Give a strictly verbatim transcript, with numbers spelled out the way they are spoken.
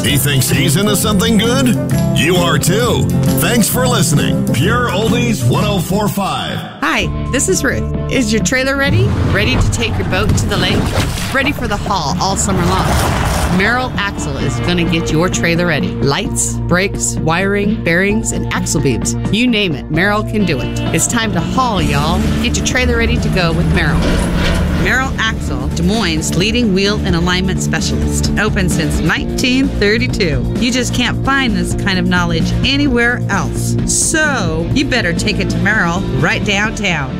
He thinks he's into something good? You are too. Thanks for listening. Pure Oldies one oh four point five. Hi, this is Ruth. Is your trailer ready? Ready to take your boat to the lake? Ready for the haul all summer long? Merrill Axle is going to get your trailer ready. Lights, brakes, wiring, bearings, and axle beams. You name it, Merrill can do it. It's time to haul, y'all. Get your trailer ready to go with Merrill. Merrill Axle, Des Moines' leading wheel and alignment specialist. Open since nineteen thirty-two. You just can't find this kind of knowledge anywhere else. So, you better take it to Merrill right downtown.